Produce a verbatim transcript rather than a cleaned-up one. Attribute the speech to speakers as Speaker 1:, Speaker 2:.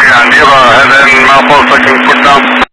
Speaker 1: Yeah, Neva, and then Malfoy, second, put down.